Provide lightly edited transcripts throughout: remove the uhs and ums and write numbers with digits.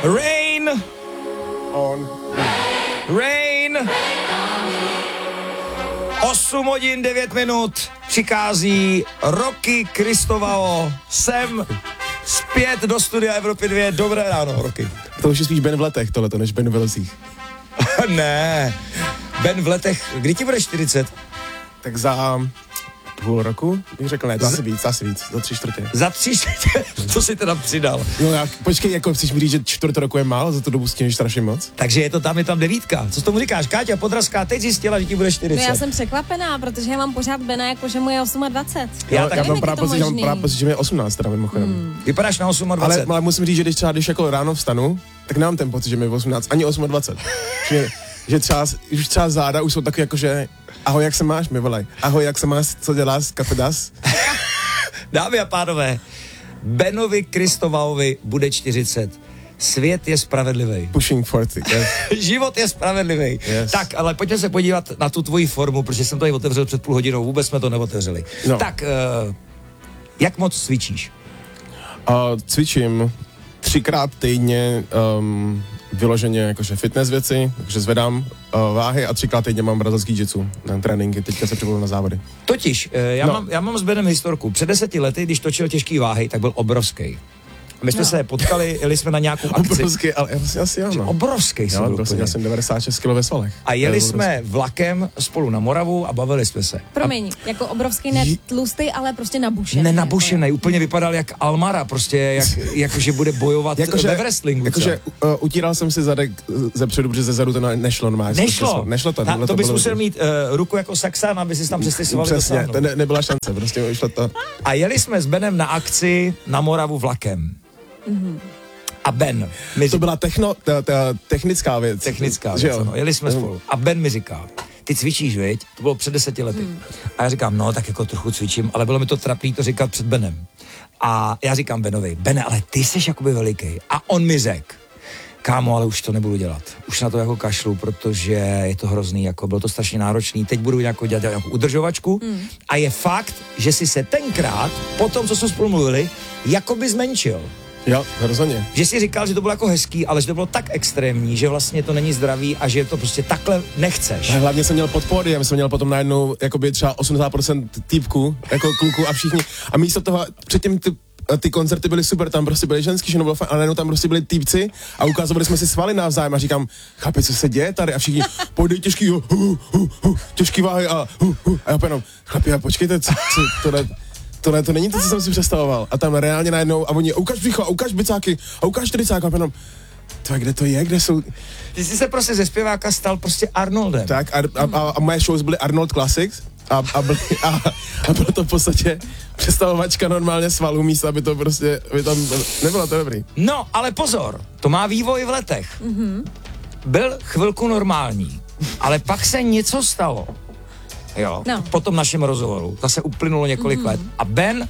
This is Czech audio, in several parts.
Rain. Rain. 8 hodin 9 minut přichází Roky Cristovao sem zpět do studia Evropy 2. Dobré ráno, Roky. To už je spíš Ben v letech tohleto, než Ben v velcích. Ne, Ben v letech, kdy ti bude 40? Tak za půl roku bych řekl, ne, to asi víc, za 3/4. Za 3/4, to si teda přidal. No já, počkej, jako chceš mi říct, že 4 roku je málo, za tu dobu stíníš strašně moc? Takže je tam 9. Co tomu říkáš? Káťa Podrazská teď zjistila, že ti bude 40. No já jsem překvapená, protože já mám pořád Bena jako, že mu je 28. Já mám právě pocit, že mi je 18 teda mimochodem. Vypadáš na 28. Ale musím říct, že když jako ráno vstanu, tak nemám ten pocit, že mi je 18, ani 28. že třeba záda už jsou taky jako, že ahoj, jak se máš, mi volaj. Ahoj, jak se máš, co děláš, kafe das? Dámy a pánové, Benovi Cristovaovi bude 40. Svět je spravedlivý. Pushing 40, yes. Život je spravedlivý. Yes. Tak, ale pojďme se podívat na tu tvoji formu, protože jsem to tady otevřel před půl hodinou, vůbec jsme to neotevřeli. No. Tak, jak moc cvičíš? Cvičím 3krát týdně vyloženě jakože fitness věci, takže zvedám váhy a 3krát týdně mám brazilský jiu-jitsu na tréninky, teďka se připravuju na závody. Totiž, já mám s Benem historku. Před 10 lety, když točil těžký váhy, tak byl obrovský. My jsme se potkali, jeli jsme na nějakou akci. Obrovský, ale asi jo, no. Obrovský jsem byl. Já jsem 96 kg ve svalech. A jeli jsme vlakem spolu na Moravu a bavili jsme se. Promiň, jako obrovský, ne tlustý, ale prostě nabušený. Nenabušený, úplně vypadal jak Almara, prostě jakože bude bojovat ve wrestlingu. Jakože utíral jsem si zadek zepředu, protože ze zadu to nešlo normálně. Nešlo to. To bys musel mít ruku jako Saxan, aby si tam přes ty svaly dosáhnul. Přesně, to nebyla šance, prostě šlo to. A jeli jsme s Benem na akci na Moravu vlakem. Mm-hmm. A Ben mi to byla technická věc. Technická věc, ano. Jeli jsme spolu. A Ben mi říká, ty cvičíš, viď? To bylo před 10 lety. A já říkám, no, tak jako trochu cvičím, ale bylo mi to trapný to říkat před Benem. A já říkám Benovi, Bene, ale ty jsi jakoby veliký. A on mi řekl, kámo, ale už to nebudu dělat. Už na to jako kašlu, protože je to hrozný, jako bylo to strašně náročný. Teď budu dělat nějakou udržovačku. A je fakt, že si se tenkrát, po tom, co jsme spolu mluvili, jakoby zmenšil. Jo, rozhodně. Že si říkal, že to bylo jako hezký, ale že to bylo tak extrémní, že vlastně to není zdravý a že to prostě takhle nechceš. A hlavně jsem měl pod pódiem, jsem měl potom najednou jakoby třeba 80% týpků, jako kluků a všichni. A místo toho, předtím ty koncerty byly super, tam prostě byly ženský, že bylo fajn, ale najednou tam prostě byli týpci a ukázali jsme si svaly navzájem a říkám, chápe, co se děje tady a všichni, pojď těžký, těžký váhy a já jenom, chlapi, počkejte, co tohle to není to, co jsem si představoval. A tam reálně najednou, a oni, ukaž břicho, ukaž bicáky, a ukaž tricáky, a jenom, to kde to je, kde jsou... Ty jsi se prostě ze zpěváka stal prostě Arnoldem. Tak a moje shows byly Arnold Classics a bylo to v podstatě představovačka normálně svalů místa, aby to prostě, aby tam nebylo to dobrý. No, ale pozor, to má vývoj v letech. Byl chvilku normální, ale pak se něco stalo. Jo, po tom našem rozhovoru. Zase uplynulo několik let. A Ben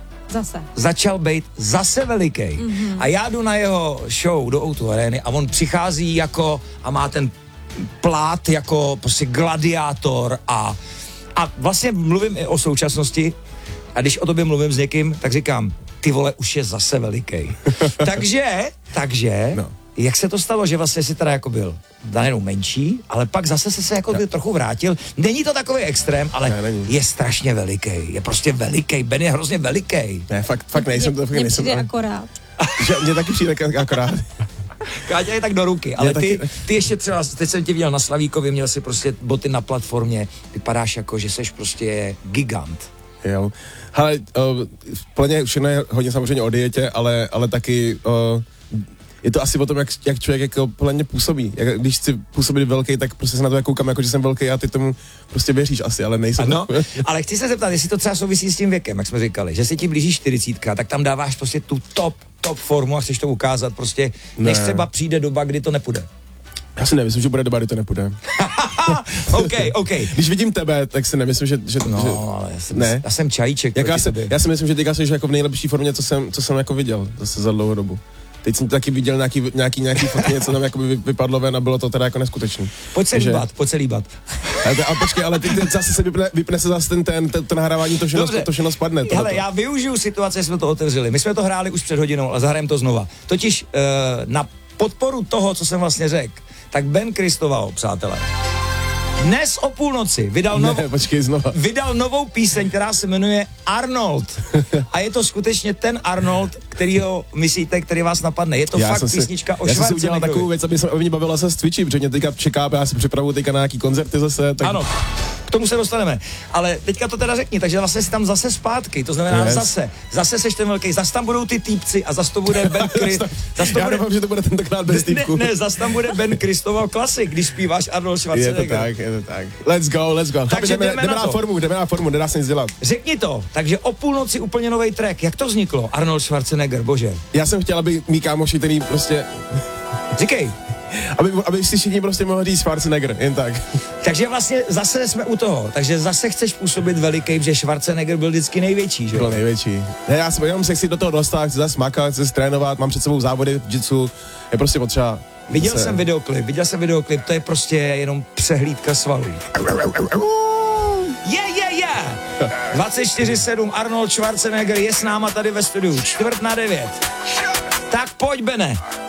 začal být zase veliký. A já jdu na jeho show do O2 Areny a on přichází jako a má ten plát jako prostě gladiátor a vlastně mluvím i o současnosti a když o tobě mluvím s někým, tak říkám, ty vole, už je zase veliký. Takže no. Jak se to stalo, že vlastně si teda jako byl najednou menší, ale pak zase se jako trochu vrátil. Není to takový extrém, ale je strašně veliký. Je prostě veliký. Ben je hrozně veliký. Ne, fakt nejsem. Mně přijde akorát. Mně taky přijde akorát. Káťa je tak do ruky, ale ty ještě třeba, teď jsem tě viděl na Slavíkově, měl si prostě boty na platformě, vypadáš jako, že seš prostě gigant. Jo, hele, plně všechno je hodně samozřejmě o dietě, ale taky... je to asi o tom, jak člověk jako plně působí. Když chci působit velký, tak prostě se na to koukám, jako že jsem velký a ty tomu prostě věříš asi, ale nejsem. Ano, ale chci se zeptat, jestli to třeba souvisí s tím věkem, jak jsme říkali, že se ti blíží 40, tak tam dáváš prostě tu top formu a chceš to ukázat prostě, než třeba přijde doba, kdy to nepůjde. Já si nemyslím, že bude doba, kdy to nepůjde. OK. Když vidím tebe, tak si nemyslím, že ale já jsem čajíček. Já si myslím, že teďka jsi jako v nejlepší formě, co jsem jako viděl zase za dlouhou dobu. Teď jsem taky viděl nějaký fotky, něco tam jako vypadlo ven a bylo to teda jako neskutečný. Pojď se líbat. Ale počkej, ale ty zase se vypne se zase to nahrávání, to všechno spadne. Hele, já využiju situace, jsme to otevřeli. My jsme to hráli už před hodinou, ale zahrajeme to znova. Totiž na podporu toho, co jsem vlastně řekl, tak Ben Kristoval, přátelé, dnes o půlnoci vydal novou píseň, která se jmenuje Arnold. A je to skutečně ten Arnold, kterýho myslíte, který vás napadne. Je to fakt písnička o Schwarzeneggerovi. Já jsem si udělal takovou věc, aby mě bavila se s Twitchy, protože mě teďka čeká, já si připravuju teďka na nějaký koncerty zase. Tak... Ano, k tomu se dostaneme. Ale teďka to teda řekni, takže vlastně si tam zase zpátky, to znamená zase seš ten velký, zase tam budou ty týpci a zase to bude Ben Kristoval. Já doufám, že to bude tentokrát bez týpku. Ne, zase tam bude Ben Kristoval klasik, když zpíváš Arnold Schwarzenegger. Je to tak. Let's go. Takže jdeme na formu, nedá se nic dělat. Řekni to, takže o půlnoci úplně nový track. Jak to vzniklo? Arnold Schwarzenegger, bože. Já jsem chtěl, aby mý kámoši, který prostě... Říkej. Aby si všichni prostě mohli říct Schwarzenegger, jen tak. Takže vlastně zase jsme u toho. Takže zase chceš působit veliký, že Schwarzenegger byl vždycky největší, že? Byl největší. Ne, já jenom se chci do toho dostat, chci zase makat, chci trénovat, mám před sebou závody v jitsu, je prostě potřeba. Viděl jsem videoklip, to je prostě jenom přehlídka svalů. 24/7 Arnold Schwarzenegger je s náma tady ve studiu, 8:45. Tak pojď, Bene.